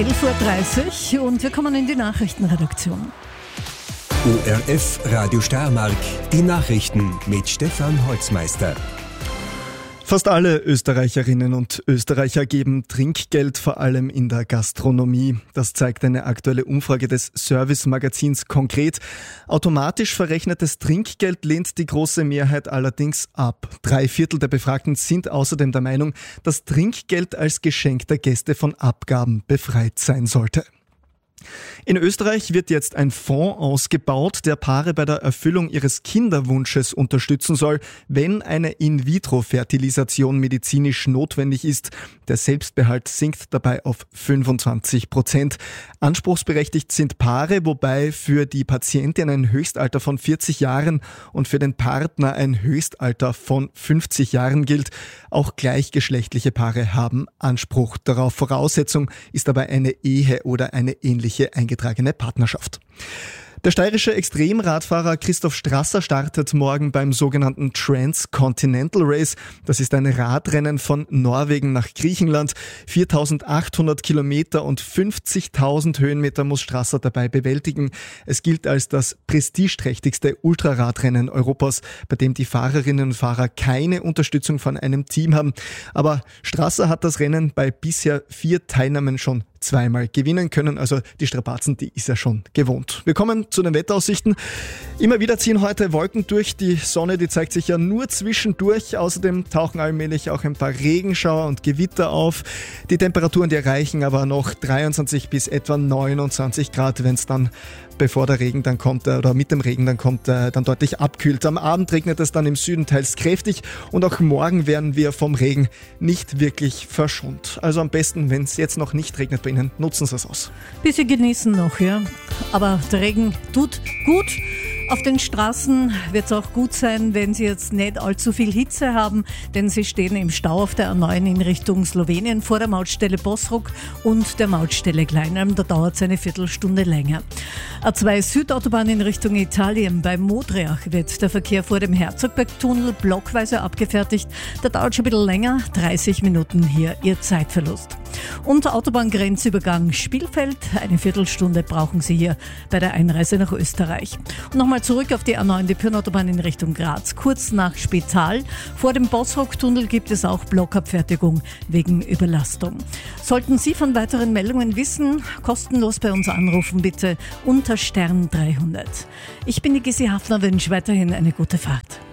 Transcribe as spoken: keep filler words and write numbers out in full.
elf Uhr dreißig und wir kommen in die Nachrichtenredaktion. O R F Radio Steiermark, die Nachrichten mit Stefan Holzmeister. Fast alle Österreicherinnen und Österreicher geben Trinkgeld, vor allem in der Gastronomie. Das zeigt eine aktuelle Umfrage des Service-Magazins Konkret. Automatisch verrechnetes Trinkgeld lehnt die große Mehrheit allerdings ab. Drei Viertel der Befragten sind außerdem der Meinung, dass Trinkgeld als Geschenk der Gäste von Abgaben befreit sein sollte. In Österreich wird jetzt ein Fonds ausgebaut, der Paare bei der Erfüllung ihres Kinderwunsches unterstützen soll, wenn eine In-vitro-Fertilisation medizinisch notwendig ist. Der Selbstbehalt sinkt dabei auf fünfundzwanzig Prozent. Anspruchsberechtigt sind Paare, wobei für die Patientin ein Höchstalter von vierzig Jahren und für den Partner ein Höchstalter von fünfzig Jahren gilt. Auch gleichgeschlechtliche Paare haben Anspruch darauf. Voraussetzung ist dabei eine Ehe oder eine ähnliche eingetragene Partnerschaft. Der steirische Extremradfahrer Christoph Strasser startet morgen beim sogenannten Transcontinental Race. Das ist ein Radrennen von Norwegen nach Griechenland. viertausendachthundert Kilometer und fünfzigtausend Höhenmeter muss Strasser dabei bewältigen. Es gilt als das prestigeträchtigste Ultraradrennen Europas, bei dem die Fahrerinnen und Fahrer keine Unterstützung von einem Team haben. Aber Strasser hat das Rennen bei bisher vier Teilnahmen schon zweimal gewinnen können. Also die Strapazen, die ist er schon gewohnt. Wir kommen zu den Wetteraussichten. Immer wieder ziehen heute Wolken durch. Die Sonne, die zeigt sich ja nur zwischendurch. Außerdem tauchen allmählich auch ein paar Regenschauer und Gewitter auf. Die Temperaturen, die erreichen aber noch dreiundzwanzig bis etwa neunundzwanzig Grad, wenn es dann, bevor der Regen dann kommt, oder mit dem Regen dann kommt, dann deutlich abkühlt. Am Abend regnet es dann im Süden teils kräftig und auch morgen werden wir vom Regen nicht wirklich verschont. Also am besten, wenn es jetzt noch nicht regnet bei Ihnen, nutzen Sie es aus. Bisschen genießen noch, ja. Aber der Regen tut gut. Auf den Straßen wird es auch gut sein, wenn Sie jetzt nicht allzu viel Hitze haben, denn Sie stehen im Stau auf der A neun in Richtung Slowenien vor der Mautstelle Bosrok und der Mautstelle Kleinalm. Da dauert es eine Viertelstunde länger. A zwei Südautobahn in Richtung Italien. Bei Modriach wird der Verkehr vor dem Herzogbergtunnel blockweise abgefertigt. Da dauert schon ein bisschen länger, dreißig Minuten hier Ihr Zeitverlust. Und Autobahngrenzübergang Spielfeld, eine Viertelstunde brauchen Sie hier bei der Einreise nach Österreich. Und nochmal zurück auf die A neun, die Pirnautobahn in Richtung Graz, kurz nach Spital. Vor dem Bosrok-Tunnel gibt es auch Blockabfertigung wegen Überlastung. Sollten Sie von weiteren Meldungen wissen, kostenlos bei uns anrufen bitte unter Stern dreihundert. Ich bin die Gissi Hafner, wünsche weiterhin eine gute Fahrt.